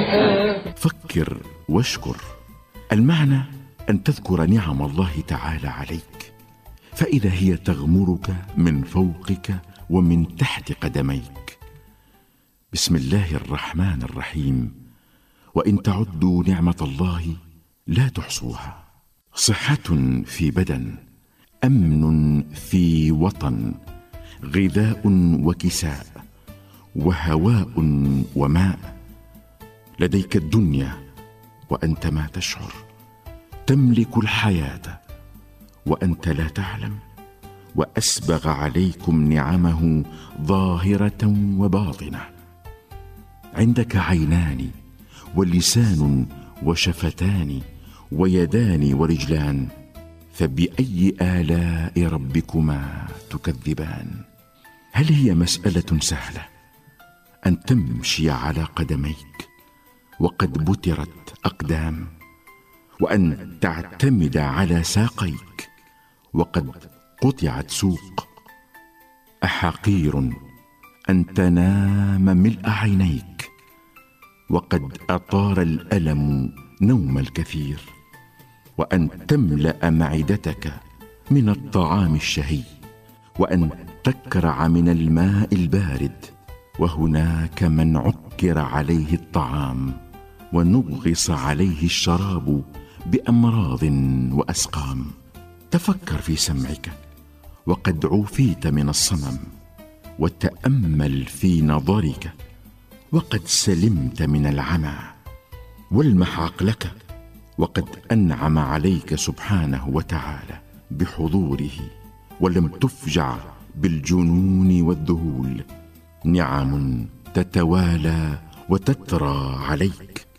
فكر واشكر. المعنى أن تذكر نعم الله تعالى عليك، فإذا هي تغمرك من فوقك ومن تحت قدميك. بسم الله الرحمن الرحيم. وإن تعدوا نعمة الله لا تحصوها. صحة في بدن، أمن في وطن، غذاء وكساء، وهواء وماء. لديك الدنيا وأنت ما تشعر، تملك الحياة وأنت لا تعلم، وأسبغ عليكم نعمه ظاهرة وباطنة. عندك عينان ولسان وشفتان ويدان ورجلان، فبأي آلاء ربكما تكذبان؟ هل هي مسألة سهلة أن تمشي على قدميك وقد بترت أقدام، وأن تعتمد على ساقيك وقد قطعت سوق؟ أحقير أن تنام ملء عينيك وقد أطار الألم نوم الكثير، وأن تملأ معدتك من الطعام الشهي، وأن تكرع من الماء البارد، وهناك من عكر عليه الطعام ونغص عليه الشراب بأمراض وأسقام. تفكر في سمعك وقد عوفيت من الصمم، وتأمل في نظرك وقد سلمت من العمى، والمح عقلك وقد أنعم عليك سبحانه وتعالى بحضوره، ولم تفجع بالجنون والذهول. نعم تتوالى وتترى عليك،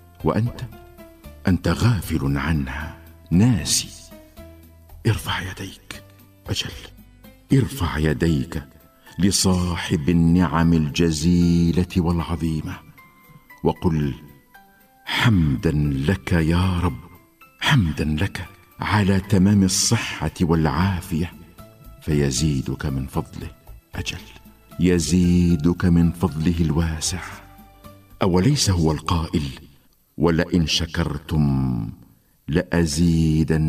وأنت غافل عنها ناسي. ارفع يديك، أجل ارفع يديك لصاحب النعم الجزيلة والعظيمة، وقل: حمدا لك يا رب، حمدا لك على تمام الصحة والعافية، فيزيدك من فضله، أجل يزيدك من فضله الواسع. أوليس هو القائل: ولئن شكرتم لأزيدن